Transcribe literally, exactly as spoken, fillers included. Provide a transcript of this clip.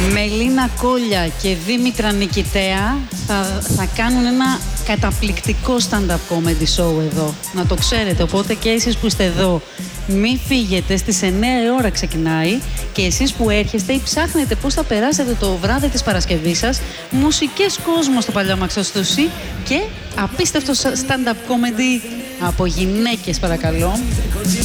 Μελίνα Κόλια και Δήμητρα Νικητέα θα, θα κάνουν ένα καταπληκτικό stand-up comedy show εδώ. Να το ξέρετε, οπότε και εσείς που είστε εδώ, μην φύγετε, στις εννιά η ώρα ξεκινάει και εσείς που έρχεστε ή ψάχνετε πώς θα περάσετε το βράδυ της Παρασκευής σας, μουσικές κόσμο στο Παλιό Μαξοστοσί και απίστευτο stand-up comedy από γυναίκες, παρακαλώ.